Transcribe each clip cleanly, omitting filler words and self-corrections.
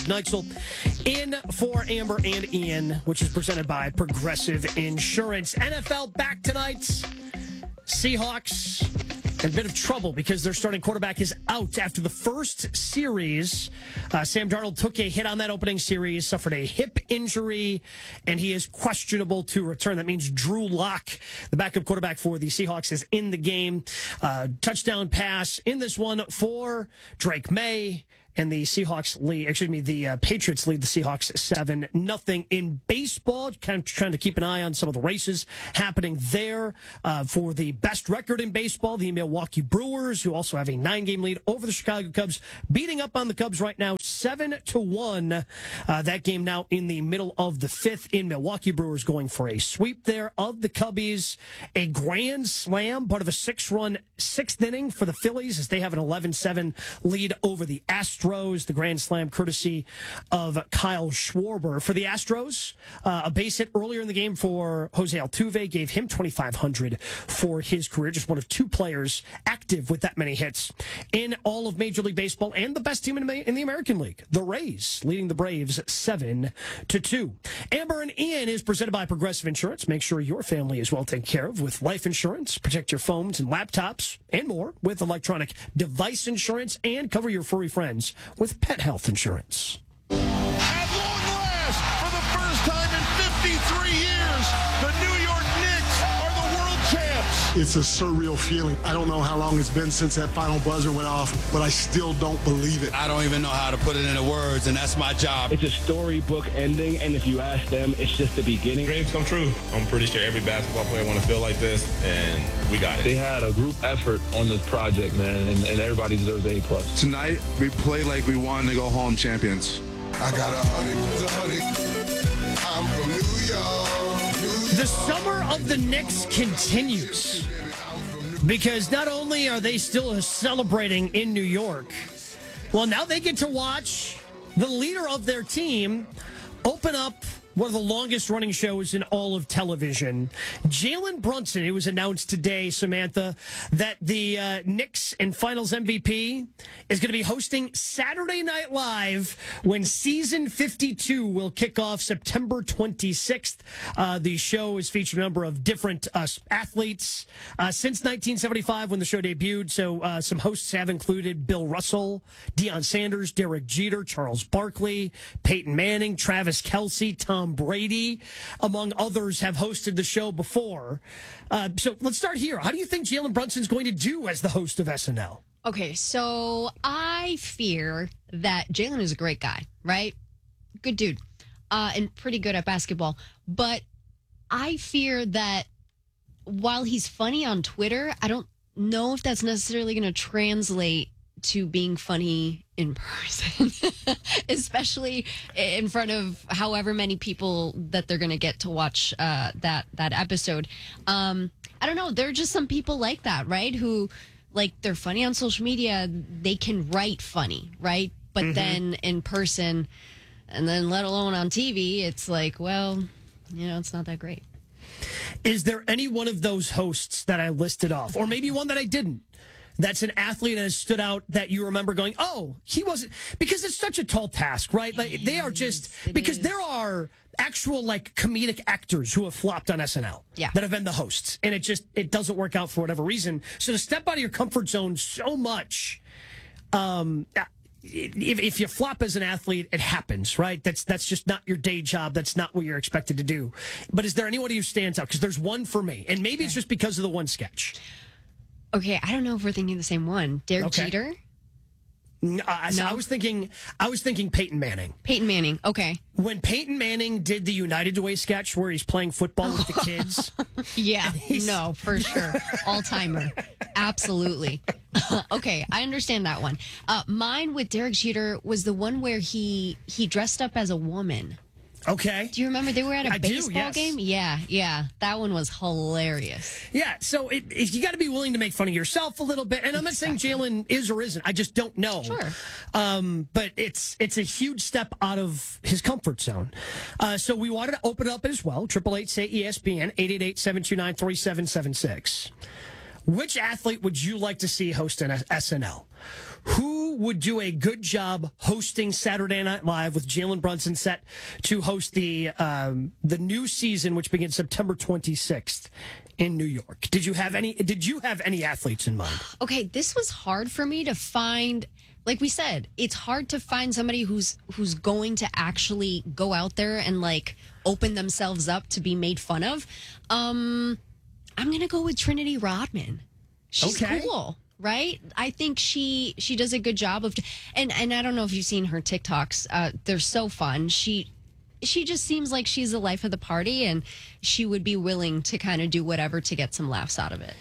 Neitzel in for Amber and Ian, which is presented by Progressive Insurance. NFL back tonight. Seahawks in a bit of trouble because their starting quarterback is out after the first series. Sam Darnold took a hit on that opening series, suffered a hip injury, and he is questionable to return. That means Drew Lock, the backup quarterback for the Seahawks, is in the game. Touchdown pass in this one for Drake May. And the Patriots lead the Seahawks 7-0 in baseball. Kind of trying to keep an eye on some of the races happening there. For the best record in baseball, the Milwaukee Brewers, who also have a 9-game lead over the Chicago Cubs, beating up on the Cubs right now 7-1. That game now in the middle of the fifth in Milwaukee. Brewers going for a sweep there of the Cubbies. A grand slam, part of a 6-run sixth inning for the Phillies as they have an 11-7 lead over the Astros. The grand slam courtesy of Kyle Schwarber. For the Astros, a base hit earlier in the game for Jose Altuve gave him 2,500 for his career. Just one of two players active with that many hits in all of Major League Baseball, and the best team in the American League, the Rays, leading the Braves 7-2. Amber and Ian is presented by Progressive Insurance. Make sure your family is well taken care of with life insurance. Protect your phones and laptops and more with electronic device insurance, and cover your furry friends with pet health insurance. At long last, for the first time in 53 years, the New York Knicks are the world champs. It's a surreal feeling. I don't know how long it's been since that final buzzer went off, but I still don't believe it. I don't even know how to put it into words, and that's my job. It's a storybook ending, and if you ask them, it's just the beginning. Dreams come true. I'm pretty sure every basketball player want to feel like this, and we got it. They had a group effort on this project, man, and everybody deserves an A+. Tonight, we played like we wanted to go home champions. I got 100. I'm from New York. The summer of the Knicks continues because not only are they still celebrating in New York, well, now they get to watch the leader of their team open up one of the longest running shows in all of television. Jalen Brunson, it was announced today, Samantha, that the Knicks and Finals MVP is going to be hosting Saturday Night Live when season 52 will kick off September 26th. The show has featured a number of different athletes since 1975 when the show debuted. So some hosts have included Bill Russell, Deion Sanders, Derek Jeter, Charles Barkley, Peyton Manning, Travis Kelce, Tom Brady, among others, have hosted the show before. So let's start here. How do you think Jalen Brunson's going to do as the host of SNL? Okay, so I fear that Jalen is a great guy, right? Good dude, and pretty good at basketball. But I fear that while he's funny on Twitter, I don't know if that's necessarily going to translate to being funny in person, especially in front of however many people that they're going to get to watch that episode. I don't know. There are just some people like that, right? Who, like, they're funny on social media. They can write funny, right? But then in person, and then let alone on TV, it's like, well, it's not that great. Is there any one of those hosts that I listed off, or maybe one that I didn't, that's an athlete that has stood out that you remember going, oh, he wasn't, because it's such a tall task, right? Like, they are just, because there are actual, like, comedic actors who have flopped on SNL that have been the hosts, and it doesn't work out for whatever reason. So to step out of your comfort zone so much, if you flop as an athlete, it happens, right? That's just not your day job. That's not what you're expected to do. But is there anyone who stands out? Because there's one for me, and maybe it's just because of the one sketch. Okay, I don't know if we're thinking the same one. Derek Jeter? No. I was thinking Peyton Manning. Peyton Manning, okay. When Peyton Manning did the United Way sketch where he's playing football with the kids. Yeah, no, for sure. All-timer. Absolutely. Okay, I understand that one. Mine with Derek Jeter was the one where he dressed up as a woman. Okay. Do you remember they were at a baseball game? Yeah. That one was hilarious. Yeah, so you got to be willing to make fun of yourself a little bit. And I'm not saying Jalen is or isn't. I just don't know. Sure. But it's a huge step out of his comfort zone. So we wanted to open it up as well. 888-SAY-ESPN, 888-729-3776. Which athlete would you like to see host an SNL? Who you would do a good job hosting Saturday Night Live with Jalen Brunson set to host the new season, which begins September 26th in New York. Did you have any athletes in mind? Okay, this was hard for me to find. Like we said, it's hard to find somebody who's going to actually go out there and like open themselves up to be made fun of. I'm gonna go with Trinity Rodman. She's cool, right? I think she does a good job of, and I don't know if you've seen her TikToks. They're so fun. She just seems like she's the life of the party, and she would be willing to kind of do whatever to get some laughs out of it.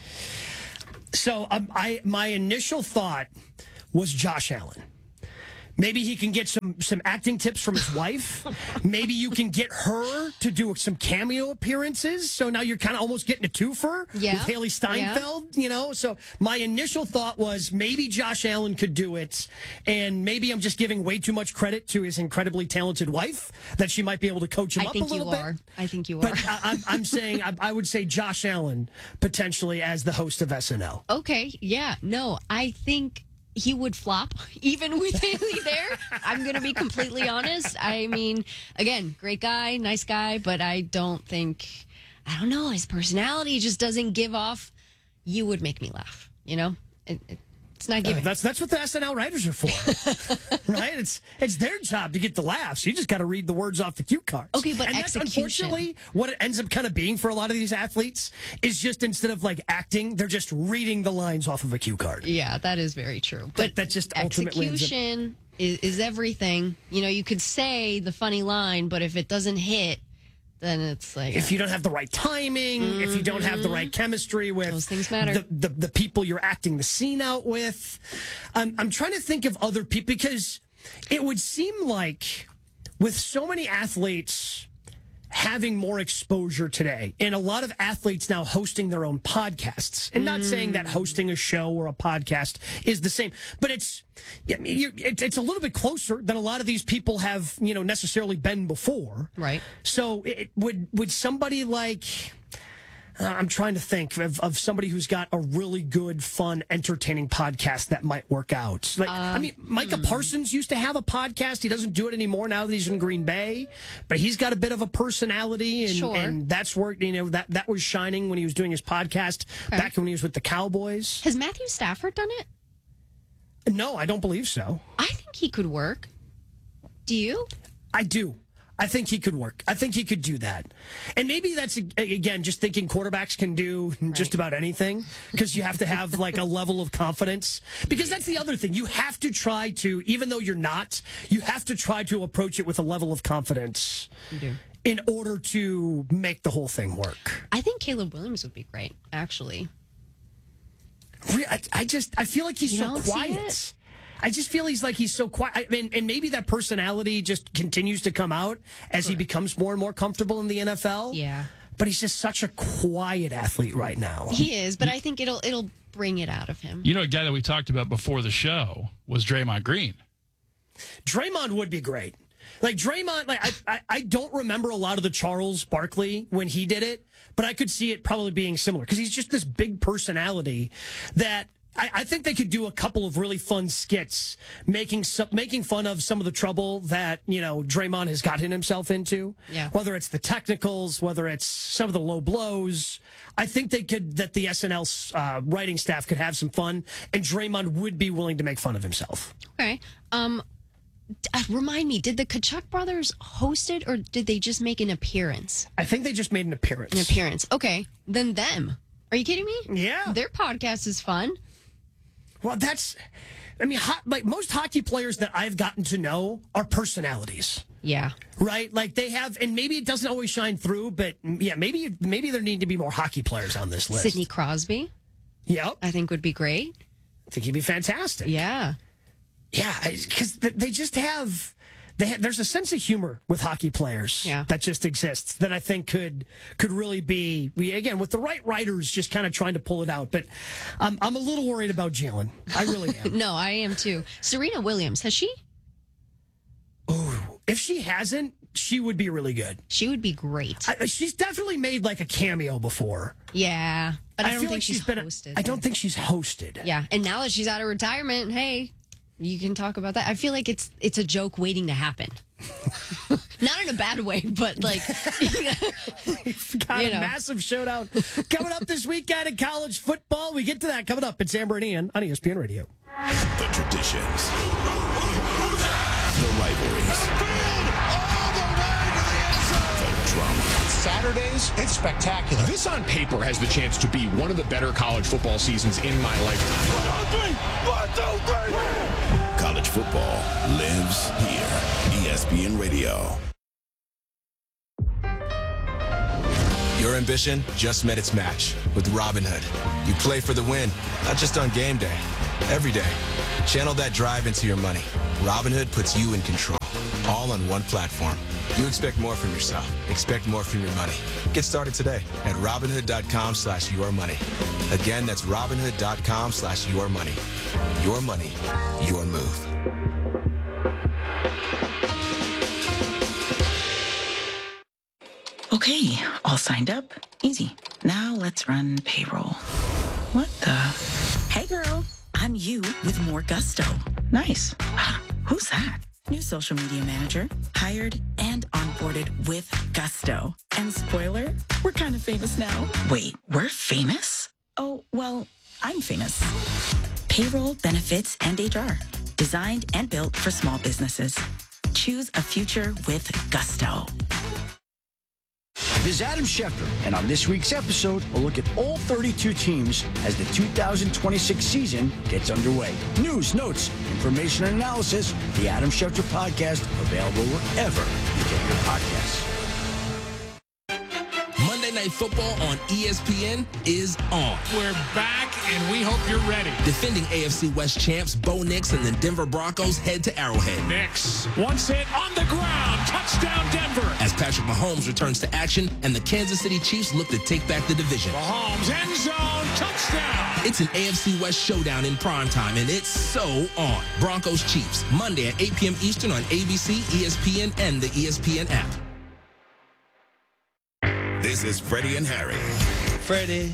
So my initial thought was Josh Allen. Maybe he can get some acting tips from his wife. Maybe you can get her to do some cameo appearances. So now you're kind of almost getting a twofer with Haley Steinfeld, you know? So my initial thought was maybe Josh Allen could do it. And maybe I'm just giving way too much credit to his incredibly talented wife that she might be able to coach him up a little bit. I think you are. But I'm saying, I would say Josh Allen potentially as the host of SNL. Okay. Yeah. No, I think he would flop even with Haley there. I'm going to be completely honest. I mean, again, great guy, nice guy, but I don't know, his personality just doesn't give off, you would make me laugh, you know? It's not giving. That's what the SNL writers are for, right? It's their job to get the laughs. You just got to read the words off the cue cards. Okay, but and execution. That's unfortunately what it ends up kind of being for a lot of these athletes is just instead of like acting, they're just reading the lines off of a cue card. Yeah, that is very true. But that just ultimately execution is everything. You know, you could say the funny line, but if it doesn't hit, then it's like if you don't have the right timing, if you don't have the right chemistry with those things matter. The people you're acting the scene out with. I'm trying to think of other people because it would seem like with so many athletes having more exposure today and a lot of athletes now hosting their own podcasts and not saying that hosting a show or a podcast is the same, but it's a little bit closer than a lot of these people have, you know, necessarily been before. Right. So would somebody like, I'm trying to think of somebody who's got a really good, fun, entertaining podcast that might work out. Like, I mean, Micah Parsons used to have a podcast. He doesn't do it anymore now that he's in Green Bay, but he's got a bit of a personality, and that's where, you know, that was shining when he was doing his podcast back when he was with the Cowboys. Has Matthew Stafford done it? No, I don't believe so. I think he could work. Do you? I do. I think he could work. I think he could do that. And maybe that's, again, just thinking quarterbacks can do just about anything because you have to have like a level of confidence. Because that's the other thing. You have to try to, even though you're not, you have to try to approach it with a level of confidence in order to make the whole thing work. I think Caleb Williams would be great, actually. I feel like he's so quiet. I just feel he's so quiet. And maybe that personality just continues to come out as he becomes more and more comfortable in the NFL. Yeah. But he's just such a quiet athlete right now. He is, but I think it'll bring it out of him. You know, a guy that we talked about before the show was Draymond Green. Draymond would be great. Like Draymond, like I don't remember a lot of the Charles Barkley when he did it, but I could see it probably being similar because he's just this big personality that I think they could do a couple of really fun skits making fun of some of the trouble that, you know, Draymond has gotten himself into. Yeah. Whether it's the technicals, whether it's some of the low blows. I think that the SNL writing staff could have some fun, and Draymond would be willing to make fun of himself. Okay. Remind me, did the Kachuk brothers host it, or did they just make an appearance? I think they just made an appearance. An appearance. Okay. Then them. Are you kidding me? Yeah. Their podcast is fun. Well, like most hockey players that I've gotten to know are personalities. Yeah. Right? Like they have, and maybe it doesn't always shine through, but yeah, maybe there need to be more hockey players on this list. Sidney Crosby. Yep. I think would be great. I think he'd be fantastic. Yeah. Yeah, because they just have... There's a sense of humor with hockey players that just exists that I think could really be, again, with the right writers just kind of trying to pull it out. But I'm a little worried about Jalen. I really am. No, I am too. Serena Williams, has she? Oh, if she hasn't, she would be really good. She would be great. She's definitely made like a cameo before. Yeah, but I don't think like she's hosted. I don't think she's hosted. Yeah, and now that she's out of retirement, hey. You can talk about that. I feel like it's a joke waiting to happen. Not in a bad way, but like We've got a massive showdown coming up this weekend in college football. We get to that coming up. It's Amber and Ian on ESPN Radio. The traditions, the rivalries, the drama. Saturdays, it's spectacular. This on paper has the chance to be one of the better college football seasons in my lifetime. 1, 2, 3. College football lives here. ESPN Radio. Your ambition just met its match with Robinhood. You play for the win, not just on game day, every day. Channel that drive into your money. Robinhood puts you in control, all on one platform. You expect more from yourself. Expect more from your money. Get started today at Robinhood.com/yourmoney. Again, that's Robinhood.com/yourmoney. Your money, your move. Okay, all signed up. Easy. Now let's run payroll. What the? Hey girl, I'm you with more gusto. Nice. Who's that? New social media manager, hired and onboarded with gusto. And spoiler, we're kind of famous now. Wait, we're famous? Oh, well, I'm famous. Payroll, benefits, and HR. Designed and built for small businesses. Choose a future with gusto. This is Adam Schefter, and on this week's episode, we'll look at all 32 teams as the 2026 season gets underway. News, notes, information, and analysis. The Adam Schefter Podcast, available wherever you get your podcasts. Monday Night Football on ESPN is on. We're back, and we hope you're ready. Defending AFC West champs Bo Nix and the Denver Broncos head to Arrowhead. Nix, once hit on the ground, touchdown Denver. As Patrick Mahomes returns to action and the Kansas City Chiefs look to take back the division. Mahomes, end zone, touchdown. It's an AFC West showdown in primetime, and it's so on. Broncos Chiefs, Monday at 8 p.m. Eastern on ABC, ESPN, and the ESPN app. This is Freddie and Harry. Freddie.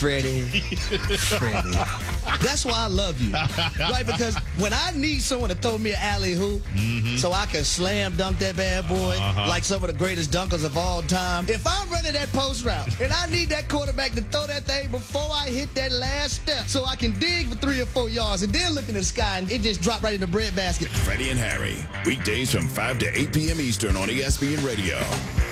That's why I love you. Right? Because when I need someone to throw me an alley-oop so I can slam dunk that bad boy like some of the greatest dunkers of all time, if I'm running that post route and I need that quarterback to throw that thing before I hit that last step so I can dig for 3 or 4 yards and then look in the sky and it just dropped right in the breadbasket. Freddie and Harry. Weekdays from 5 to 8 p.m. Eastern on ESPN Radio.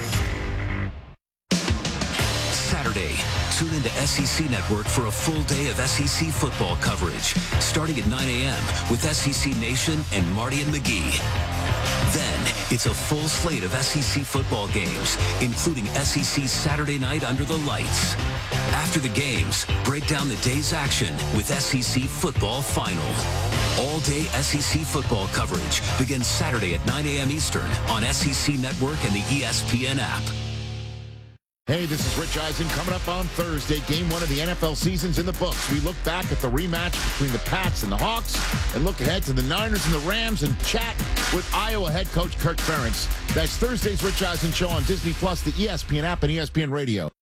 Saturday, tune into SEC Network for a full day of SEC football coverage, starting at 9 a.m. with SEC Nation and Marty and McGee. Then, it's a full slate of SEC football games, including SEC Saturday Night Under the Lights. After the games, break down the day's action with SEC Football Final. All-day SEC football coverage begins Saturday at 9 a.m. Eastern on SEC Network and the ESPN app. Hey, this is Rich Eisen. Coming up on Thursday, game 1 of the NFL season's in the books. We look back at the rematch between the Pats and the Hawks and look ahead to the Niners and the Rams and chat with Iowa head coach Kirk Ferentz. That's Thursday's Rich Eisen Show on Disney+, the ESPN app, and ESPN Radio.